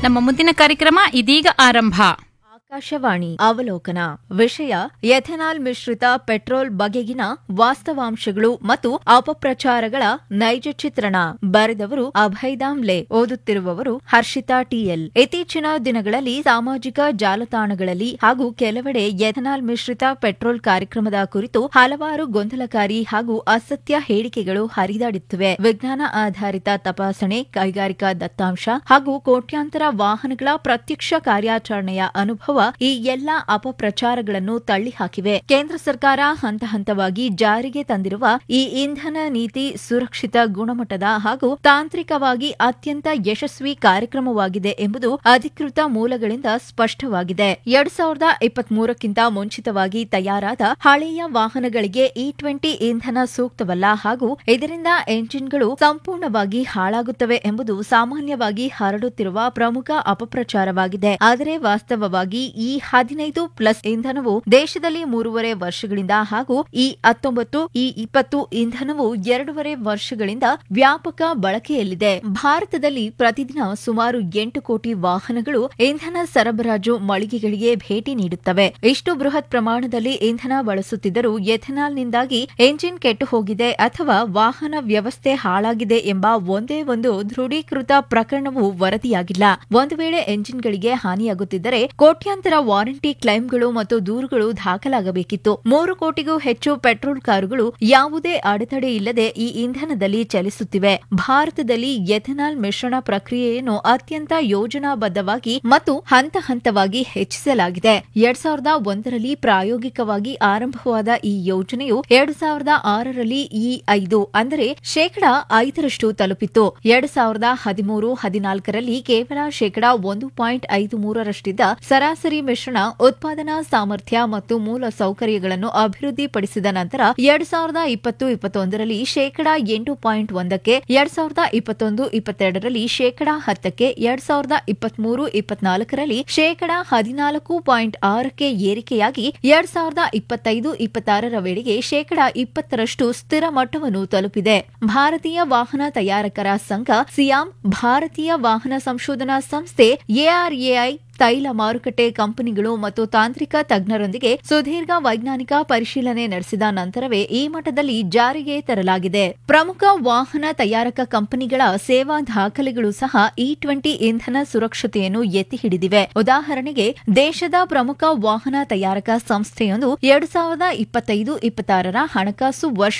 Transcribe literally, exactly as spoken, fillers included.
ನಮ್ಮ ಮುಂದಿನ ಕಾರ್ಯಕ್ರಮ ಇದೀಗ ಆರಂಭ. ಆಕಾಶವಾಣಿ ಅವಲೋಕನ. ವಿಷಯ ಎಥೆನಾಲ್ ಮಿಶ್ರಿತ ಪೆಟ್ರೋಲ್ ಬಗೆಗಿನ ವಾಸ್ತವಾಂಶಗಳು ಮತ್ತು ಅಪಪ್ರಚಾರಗಳ ನೈಜ ಚಿತ್ರಣ. ಬರೆದವರು ಅಭಯ್ ದಾಮ್ಲೆ. ಓದುತ್ತಿರುವವರು ಹರ್ಷಿತಾ ಟಿಎಲ್. ಇತ್ತೀಚಿನ ದಿನಗಳಲ್ಲಿ ಸಾಮಾಜಿಕ ಜಾಲತಾಣಗಳಲ್ಲಿ ಹಾಗೂ ಕೆಲವೆಡೆ ಎಥೆನಾಲ್ ಮಿಶ್ರಿತ ಪೆಟ್ರೋಲ್ ಕಾರ್ಯಕ್ರಮದ ಕುರಿತು ಹಲವಾರು ಗೊಂದಲಕಾರಿ ಹಾಗೂ ಅಸತ್ಯ ಹೇಳಿಕೆಗಳು ಹರಿದಾಡುತ್ತಿವೆ. ವಿಜ್ಞಾನ ಆಧಾರಿತ ತಪಾಸಣೆ, ಕೈಗಾರಿಕಾ ದತ್ತಾಂಶ ಹಾಗೂ ಕೋಟ್ಯಾಂತರ ವಾಹನಗಳ ಪ್ರತ್ಯಕ್ಷ ಕಾರ್ಯಾಚರಣೆಯ ಅನುಭವ ಈ ಎಲ್ಲಾ ಅಪಪ್ರಚಾರಗಳನ್ನು ತಳ್ಳಿಹಾಕಿವೆ. ಕೇಂದ್ರ ಸರ್ಕಾರ ಹಂತ ಹಂತವಾಗಿ ಜಾರಿಗೆ ತಂದಿರುವ ಈ ಇಂಧನ ನೀತಿ ಸುರಕ್ಷಿತ, ಗುಣಮಟ್ಟದ ಹಾಗೂ ತಾಂತ್ರಿಕವಾಗಿ ಅತ್ಯಂತ ಯಶಸ್ವಿ ಕಾರ್ಯಕ್ರಮವಾಗಿದೆ ಎಂಬುದು ಅಧಿಕೃತ ಮೂಲಗಳಿಂದ ಸ್ಪಷ್ಟವಾಗಿದೆ. ಎರಡ್ ಸಾವಿರದ ಇಪ್ಪತ್ಮೂರಕ್ಕಿಂತ ಮುಂಚಿತವಾಗಿ ತಯಾರಾದ ಹಳೆಯ ವಾಹನಗಳಿಗೆ ಇ ಟ್ವೆಂಟಿ ಇಂಧನ ಸೂಕ್ತವಲ್ಲ ಹಾಗೂ ಇದರಿಂದ ಎಂಜಿನ್ಗಳು ಸಂಪೂರ್ಣವಾಗಿ ಹಾಳಾಗುತ್ತವೆ ಎಂಬುದು ಸಾಮಾನ್ಯವಾಗಿ ಹರಡುತ್ತಿರುವ ಪ್ರಮುಖ ಅಪಪ್ರಚಾರವಾಗಿದೆ. ಆದರೆ ವಾಸ್ತವವಾಗಿ ಈ ಹದಿನೈದು ಪ್ಲಸ್ ಇಂಧನವು ದೇಶದಲ್ಲಿ ಮೂರುವರೆ ವರ್ಷಗಳಿಂದ ಹಾಗೂ ಈ ಹತ್ತೊಂಬತ್ತು ಈ ಇಪ್ಪತ್ತು ಇಂಧನವು ಎರಡೂವರೆ ವರ್ಷಗಳಿಂದ ವ್ಯಾಪಕ ಬಳಕೆಯಲ್ಲಿದೆ. ಭಾರತದಲ್ಲಿ ಪ್ರತಿದಿನ ಸುಮಾರು ಎಂಟು ಕೋಟಿ ವಾಹನಗಳು ಇಂಧನ ಸರಬರಾಜು ಮಳಿಗೆಗಳಿಗೆ ಭೇಟಿ ನೀಡುತ್ತವೆ. ಇಷ್ಟು ಬೃಹತ್ ಪ್ರಮಾಣದಲ್ಲಿ ಇಂಧನ ಬಳಸುತ್ತಿದ್ದರೂ ಎಥೆನಾಲ್ನಿಂದಾಗಿ ಎಂಜಿನ್ ಕೆಟ್ಟು ಹೋಗಿದೆ ಅಥವಾ ವಾಹನ ವ್ಯವಸ್ಥೆ ಹಾಳಾಗಿದೆ ಎಂಬ ಒಂದೇ ಒಂದು ದೃಢೀಕೃತ ಪ್ರಕರಣವು ವರದಿಯಾಗಿಲ್ಲ. ಒಂದು ವೇಳೆ ಎಂಜಿನ್ಗಳಿಗೆ ಹಾನಿಯಾಗುತ್ತಿದ್ದರೆ ಕೋಟ್ಯಾಂತರ ವಾರಂಟಿ ಕ್ಲೈಮ್ಗಳು ಮತ್ತು ದೂರುಗಳು ದಾಖಲಾಗಬೇಕಿತ್ತು. ಮೂರು ಕೋಟಿಗೂ ಹೆಚ್ಚು ಪೆಟ್ರೋಲ್ ಕಾರುಗಳು ಯಾವುದೇ ಅಡೆತಡೆ ಇಲ್ಲದೆ ಈ ಇಂಧನದಲ್ಲಿ ಚಲಿಸುತ್ತಿವೆ. ಭಾರತದಲ್ಲಿ ಎಥೆನಾಲ್ ಮಿಶ್ರಣ ಪ್ರಕ್ರಿಯೆಯನ್ನು ಅತ್ಯಂತ ಯೋಜನಾಬದ್ಧವಾಗಿ ಮತ್ತು ಹಂತ ಹಂತವಾಗಿ ಹೆಚ್ಚಿಸಲಾಗಿದೆ. ಎರಡ್ ಸಾವಿರದ ಒಂದರಲ್ಲಿ ಪ್ರಾಯೋಗಿಕವಾಗಿ ಆರಂಭವಾದ ಈ ಯೋಜನೆಯು ಎರಡು ಸಾವಿರದ ಆರರಲ್ಲಿ ಈ ಐದು ಅಂದರೆ ಶೇಕಡಾ ಐದರಷ್ಟು ತಲುಪಿತ್ತು. ಎರಡ್ ಸಾವಿರದ ಹದಿಮೂರು ಹದಿನಾಲ್ಕರಲ್ಲಿ ಕೇವಲ ಶೇಕಡಾ ಒಂದು ಪಾಯಿಂಟ್ ಐದು ಮೂರರಷ್ಟಿದ್ದ ಸರಾಸರಿ ಮಿಶ್ರಣ ಉತ್ಪಾದನಾ ಸಾಮರ್ಥ್ಯ ಮತ್ತು ಮೂಲ ಸೌಕರ್ಯಗಳನ್ನು ಅಭಿವೃದ್ಧಿಪಡಿಸಿದ ನಂತರ ಎರಡ್ ಸಾವಿರದ ಇಪ್ಪತ್ತು ಇಪ್ಪತ್ತೊಂದರಲ್ಲಿ ಶೇಕಡಾ ಎಂಟು ಪಾಯಿಂಟ್ ಒಂದಕ್ಕೆ, ಎರಡ್ ಸಾವಿರದ ಇಪ್ಪತ್ತೊಂದು ಇಪ್ಪತ್ತೆರಡರಲ್ಲಿ ಶೇಕಡಾ ಹತ್ತಕ್ಕೆ, ಎರಡ್ ಸಾವಿರದ ಇಪ್ಪತ್ಮೂರು ಇಪ್ಪತ್ನಾಲ್ಕರಲ್ಲಿ ಶೇಕಡಾ ಹದಿನಾಲ್ಕು ಪಾಯಿಂಟ್ ಆರಕ್ಕೆ ಏರಿಕೆಯಾಗಿ ಎರಡ್ ಸಾವಿರದ ಇಪ್ಪತ್ತೈದು ಇಪ್ಪತ್ತಾರರ ವೇಳೆಗೆ ಶೇಕಡಾ ಇಪ್ಪತ್ತರಷ್ಟು ಸ್ಥಿರ ಮಟ್ಟವನ್ನು ತಲುಪಿದೆ. ಭಾರತೀಯ ವಾಹನ ತಯಾರಕರ ಸಂಘ ಸಿಯಾಮ್, ಭಾರತೀಯ ವಾಹನ ಸಂಶೋಧನಾ ಸಂಸ್ಥೆ ಎಆರ್ಎಐ, ತೈಲ ಮಾರುಕಟ್ಟೆ ಕಂಪನಿಗಳು ಮತ್ತು ತಾಂತ್ರಿಕ ತಜ್ಞರೊಂದಿಗೆ ಸುದೀರ್ಘ ವೈಜ್ಞಾನಿಕ ಪರಿಶೀಲನೆ ನಡೆಸಿದ ನಂತರವೇ ಈ ಮಟ್ಟದಲ್ಲಿ ಜಾರಿಗೆ ತರಲಾಗಿದೆ. ಪ್ರಮುಖ ವಾಹನ ತಯಾರಕ ಕಂಪನಿಗಳ ಸೇವಾ ದಾಖಲೆಗಳು ಸಹ ಇ ಟ್ವೆಂಟಿ ಇಂಧನ ಸುರಕ್ಷತೆಯನ್ನು ಎತ್ತಿ ಹಿಡಿದಿವೆ. ಉದಾಹರಣೆಗೆ, ದೇಶದ ಪ್ರಮುಖ ವಾಹನ ತಯಾರಕ ಸಂಸ್ಥೆಯೊಂದು ಎರಡು ಸಾವಿರದ ಇಪ್ಪತ್ತೈದು ಇಪ್ಪತ್ತಾರರ ಹಣಕಾಸು ವರ್ಷ